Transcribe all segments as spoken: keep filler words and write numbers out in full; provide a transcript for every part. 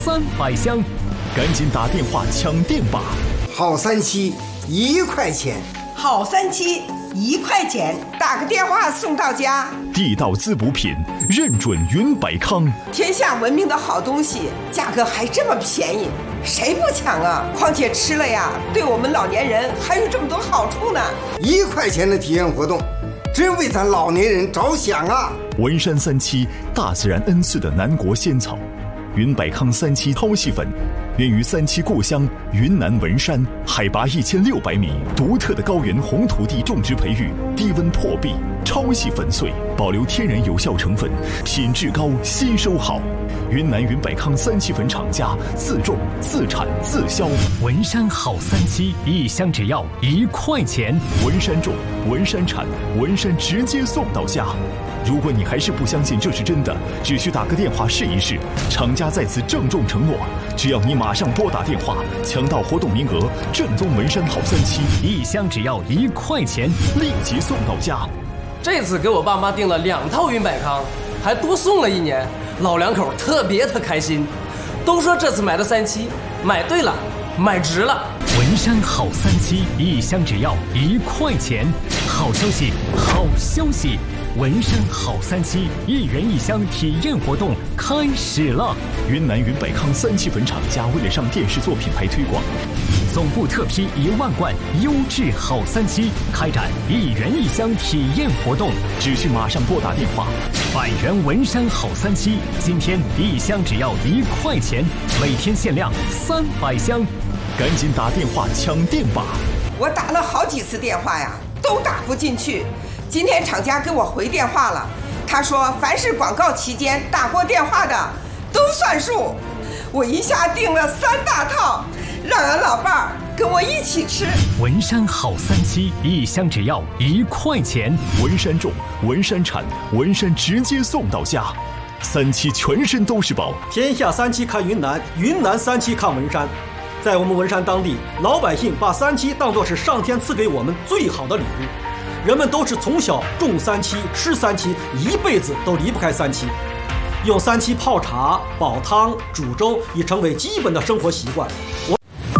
三百香，赶紧打电话抢电吧！ 好三七一块钱， 好三七一块钱，打个电话送到家。 地道滋补品，认准云百康。 天下闻名的好东西，价格还这么便宜，谁不抢啊？况且吃了呀，对我们老年人还有这么多好处呢。 一块钱的体验活动，真为咱老年人着想啊！ 文山三七，大自然恩赐的南国仙草。云百康三七超细粉，源于三七故乡云南文山，海拔一千六百米，独特的高原红土地种植培育，低温破壁，超细粉碎，保留天然有效成分，品质高，吸收好。云南云百康三七粉厂家自种自产自销，文山好三七，一箱只要一块钱。文山种，文山产，文山直接送到家。如果你还是不相信这是真的，只需打个电话试一试。厂家在此郑重承诺，只要你马上拨打电话，抢到活动名额，正宗文山好三七，一箱只要一块钱，立即送到家。 这次给我爸妈订了两套云百康，还多送了一年，老两口特别的开心，都说这次买的三七买对了，买值了。 文山好三七，一箱只要一块钱。好消息，好消息！文山好三七一人一箱体验活动开始了！云南云百康三七粉厂家为了上电视做品牌推广，总部特批一万罐优质好三七，开展一人一箱体验活动，只需马上拨打电话。百元文山好三七，今天一箱只要一块钱，每天限量三百箱，赶紧打电话抢电吧！ 我打了好几次电话呀，都打不进去。今天厂家给我回电话了，他说凡是广告期间打过电话的都算数。我一下订了三大套，让俺老伴儿跟我一起吃。 文山好三七，一箱只要一块钱。文山种，文山产，文山直接送到家。三七全身都是宝， 天下三七看云南，云南三七看文山。在我们文山当地，老百姓把三七当作是上天赐给我们最好的礼物。人们都是从小种三七，吃三七，一辈子都离不开三七。用三七泡茶、煲汤、煮粥已成为基本的生活习惯。我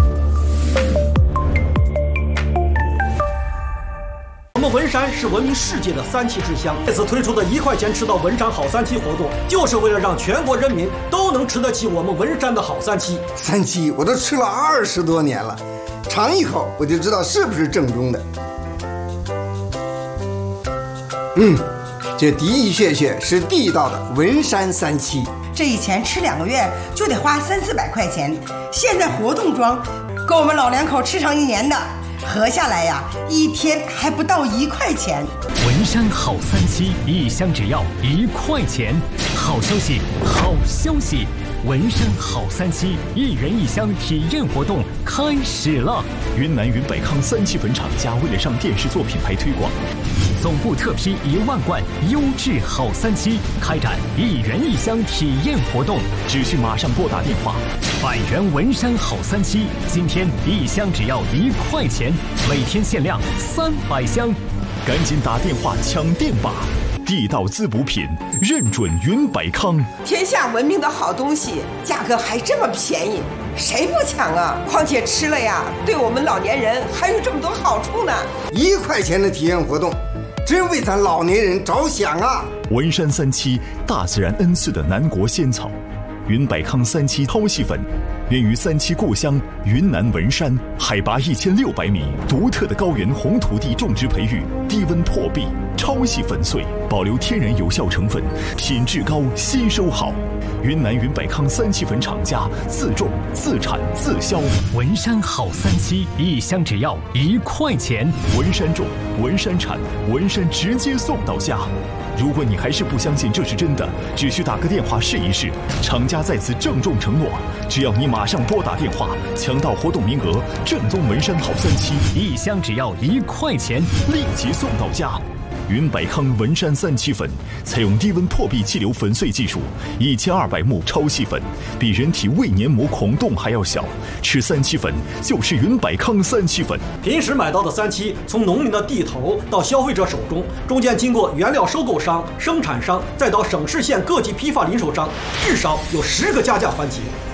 我们文山是闻名世界的三七之乡，这次推出的一块钱吃到文山好三七活动，就是为了让全国人民都能吃得起我们文山的好三七。 三七我都吃了二十多年了，尝一口我就知道是不是正宗的。嗯，这的的确确是地道的文山三七。 这以前吃两个月就得花三四百块钱，现在活动装够我们老两口吃上一年的，合下来呀，一天还不到一块钱。 文山好三七，一箱只要一块钱。好消息，好消息！文山好三七一人一箱体验活动开始了！云南云百康三七粉厂家为了上电视做品牌推广，总部特批一万罐优质好三七，开展一人一箱体验活动，只需马上拨打电话。百元文山好三七，今天一箱只要一块钱，每天限量三百箱，赶紧打电话抢电吧！地道滋补品，认准云百康。 天下闻名的好东西，价格还这么便宜，谁不抢啊？况且吃了呀，对我们老年人还有这么多好处呢。 一块钱的体验活动，真为咱老年人着想啊！ 文山三七，大自然恩赐的南国仙草。云百康三七超细粉，源于三七故乡云南文山，海拔一千六百米，独特的高原红土地种植培育，低温破壁，超细粉碎，保留天然有效成分，品质高，吸收好。云南云百康三七粉厂家自种自产自销，文山好三七，一箱只要一块钱。文山种，文山产，文山直接送到家。如果你还是不相信这是真的，只需打个电话试一试。厂家在此郑重承诺，只要你马上拨打电话，抢到活动名额，正宗文山好三七，一箱只要一块钱，立即送到家。云百康文山三七粉采用低温破壁气流粉碎技术，一千二百目超细粉，比人体胃黏膜孔洞还要小。吃三七粉就是云百康三七粉。 平时买到的三七，从农民的地头到消费者手中，中间经过原料收购商、生产商，再到省市县各级批发零售商，至少有十个加价环节。